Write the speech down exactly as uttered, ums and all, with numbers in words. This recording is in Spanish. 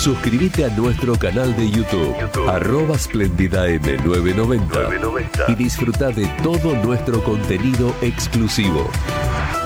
Suscríbete a nuestro canal de YouTube, YouTube. arroba Splendida M novecientos noventa, y disfruta de todo nuestro contenido exclusivo.